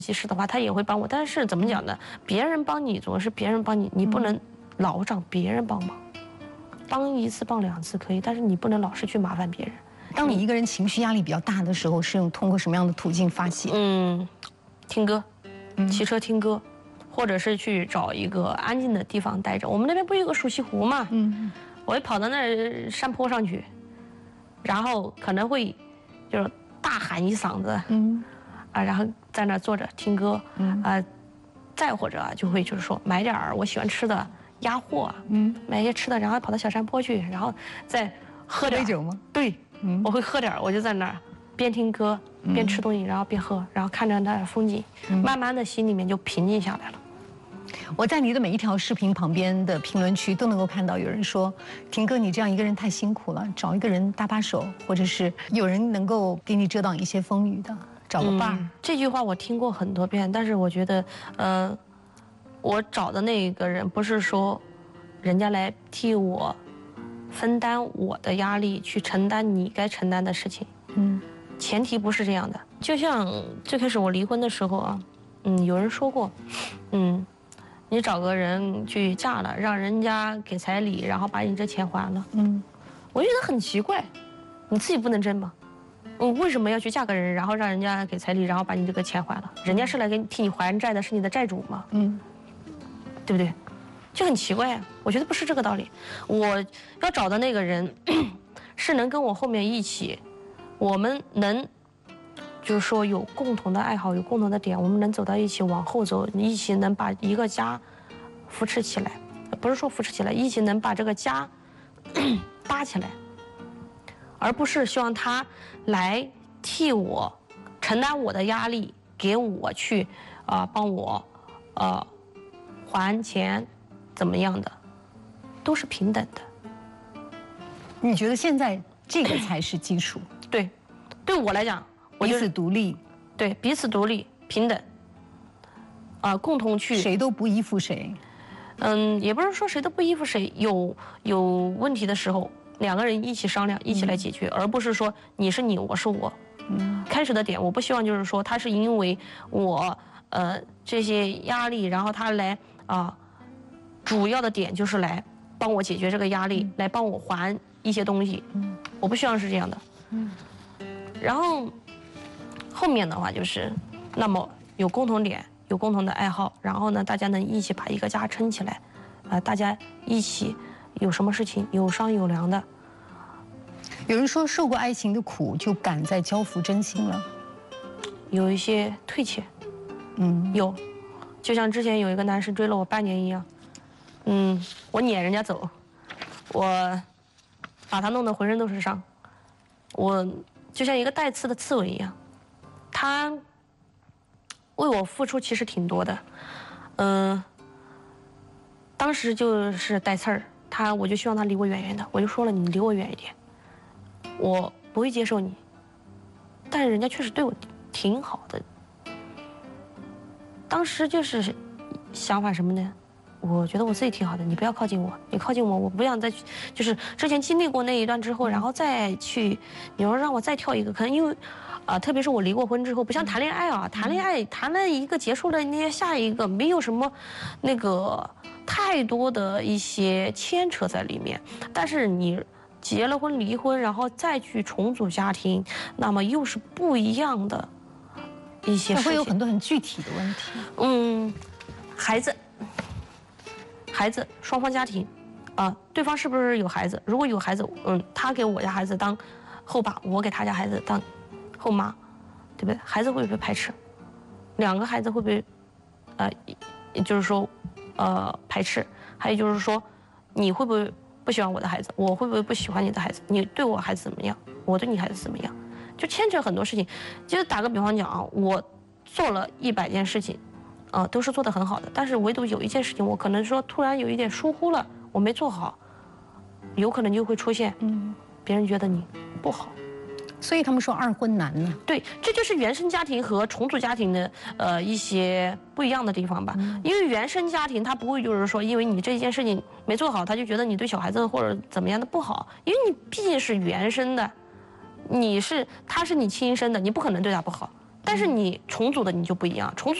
及时的话，他也会帮我。但是怎么讲呢？别人帮你总是别人帮你，你不能老找别人帮忙。帮一次、帮2次可以，但是你不能老是去麻烦别人。 当你一个人情绪压力比较大的时候，是通过什么样的途径发泄？ 听歌，骑车听歌，或者是去找一个安静的地方待着。我们那边不是有个蜀西湖嘛？我会跑到那山坡上去，然后可能会就是大喊一嗓子，然后在那坐着听歌，再或者就会就是说买点我喜欢吃的鸭货，买一些吃的，然后跑到小山坡去，然后再喝点酒吗？ 对，我会喝点，我就在那儿边听歌边吃东西，然后边喝，然后看着那风景，慢慢的心里面就平静下来了。 我在你的每一条视频旁边的评论区都能够看到有人说：“婷哥，你这样一个人太辛苦了，找一个人搭把手，或者是有人能够给你遮挡一些风雨的，找个伴儿。” 这句话我听过很多遍，但是我觉得，我找的那个人不是说人家来替我分担我的压力，去承担你该承担的事情。前提不是这样的。就像最开始我离婚的时候啊，有人说过，你找个人去嫁了，让人家给彩礼，然后把你这钱还了。我觉得很奇怪，你自己不能争吗？为什么要去嫁个人，然后让人家给彩礼，然后把你这个钱还了？人家是来替你还债的，是你的债主吗？对不对？就很奇怪啊，我觉得不是这个道理。我要找的那个人，是能跟我后面一起，我们能，就是说有共同的爱好，有共同的点，我们能走到一起，往后走，一起能把一个家扶持起来，不是说扶持起来，一起能把这个家搭起来，而不是希望他来替我承担我的压力，给我去帮我还钱。怎么样的，都是平等的。 你觉得现在这个才是基础？ 对，对我来讲， 彼此独立， 对，彼此独立、平等，共同去， 谁都不依附谁。 也不是说谁都不依附谁，有问题的时候，2个人一起商量，一起来解决，而不是说你是你，我是我。开始的点，我不希望就是说他是因为我这些压力，然后他来主要的点就是来帮我解决这个压力，来帮我还一些东西。我不希望是这样的。然后后面的话就是，那么有共同点，有共同的爱好，然后呢，大家能一起把一个家撑起来，大家一起有什么事情有商有量的。 有人说，受过爱情的苦，就敢再交付真心了。 有一些退怯，有，就像之前有一个男生追了我半年一样。我撵人家走，我把他弄得浑身都是伤，我就像一个带刺的刺猬一样。他为我付出其实挺多的，当时就是带刺儿，我就希望他离我远远的，我就说了，你离我远一点，我不会接受你。但是人家确实对我挺好的，当时就是想法什么呢？我觉得我自己挺好的，你不要靠近我，你靠近我，我不想再去，就是之前经历过那一段之后，然后再去，你要让我再跳一个，可能因为，特别是我离过婚之后，不像谈恋爱啊，谈恋爱谈了一个结束了，那下一个没有什么，那个太多的一些牵扯在里面，但是你结了婚离婚，然后再去重组家庭，那么又是不一样的一些事情， 会有很多很具体的问题。 孩子，双方家庭，对方是不是有孩子？如果有孩子，他给我家孩子当后爸，我给他家孩子当后妈，对不对？孩子会不会排斥？2个孩子会不会，也就是说，排斥？还有就是说，你会不会不喜欢我的孩子？我会不会不喜欢你的孩子？你对我孩子怎么样？我对你孩子怎么样？就牵扯很多事情。就打个比方讲啊，我做了100件事情。都是做得很好的，但是唯独有一件事情，我可能说突然有一点疏忽了，我没做好，有可能就会出现，别人觉得你不好， 所以他们说2婚难呢。 对，这就是原生家庭和重组家庭的一些不一样的地方吧。因为原生家庭他不会就是说，因为你这件事情没做好，他就觉得你对小孩子或者怎么样的不好，因为你毕竟是原生的，他是你亲生的，你不可能对他不好。 但是你重组的你就不一样，重组